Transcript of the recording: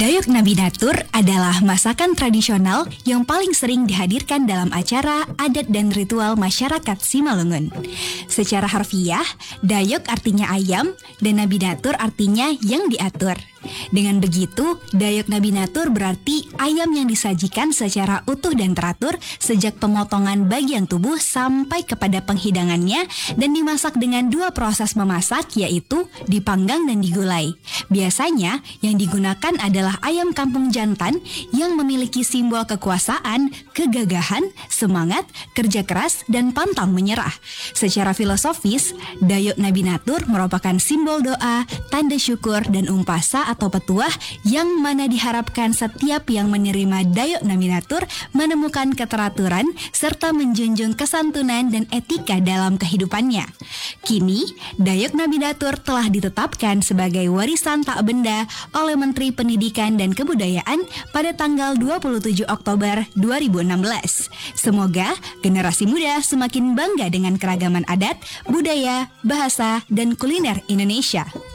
Dayok Nabi Natur adalah masakan tradisional yang paling sering dihadirkan dalam acara adat dan ritual masyarakat Simalungun. Secara harfiah, Dayok artinya ayam dan Nabi Natur artinya yang diatur. Dengan begitu, Dayok Nabi Natur berarti ayam yang disajikan secara utuh dan teratur sejak pemotongan bagian tubuh sampai kepada penghidangannya dan dimasak dengan dua proses memasak, yaitu dipanggang dan digulai. Biasanya yang digunakan adalah ayam kampung jantan yang memiliki simbol kekuasaan, kegagahan, semangat, kerja keras, dan pantang menyerah. Secara filosofis, Dayok Nabi Natur merupakan simbol doa, tanda syukur, dan umpasa atau petuah yang mana diharapkan setiap yang menerima Dayok Nabi Natur menemukan keteraturan serta menjunjung kesantunan dan etika dalam kehidupannya. Kini, Dayok Nabi Natur telah ditetapkan sebagai warisan tak benda oleh Menteri Pendidikan dan Kebudayaan pada tanggal 27 Oktober 2016. Semoga generasi muda semakin bangga dengan keragaman adat, budaya, bahasa, dan kuliner Indonesia.